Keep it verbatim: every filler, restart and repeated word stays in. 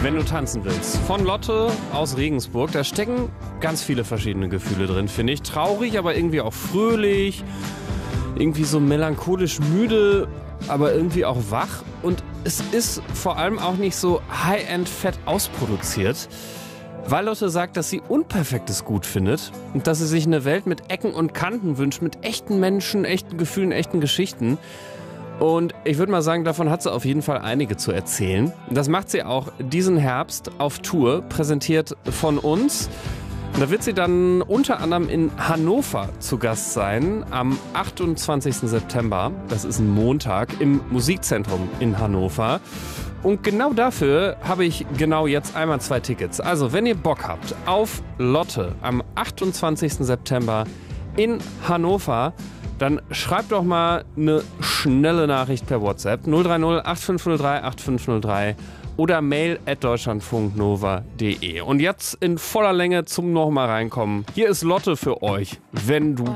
Wenn du tanzen willst. Von Lotte aus Regensburg. Da stecken ganz viele verschiedene Gefühle drin, finde ich. Traurig, aber irgendwie auch fröhlich. Irgendwie so melancholisch müde, aber irgendwie auch wach. Und es ist vor allem auch nicht so high-end-fett ausproduziert. Weil Lotte sagt, dass sie Unperfektes gut findet und dass sie sich eine Welt mit Ecken und Kanten wünscht, mit echten Menschen, echten Gefühlen, echten Geschichten. Und ich würde mal sagen, davon hat sie auf jeden Fall einige zu erzählen. Das macht sie auch diesen Herbst auf Tour, präsentiert von uns. Und da wird sie dann unter anderem in Hannover zu Gast sein, am achtundzwanzigsten September. Das ist ein Montag im Musikzentrum in Hannover. Und genau dafür habe ich genau jetzt einmal zwei Tickets. Also, wenn ihr Bock habt auf Lotte am achtundzwanzigsten September in Hannover, dann schreibt doch mal eine schnelle Nachricht per WhatsApp null drei null acht fünf null drei acht fünf null drei oder mail at deutschlandfunknova punkt de. Und jetzt in voller Länge zum nochmal reinkommen. Hier ist Lotte für euch, wenn du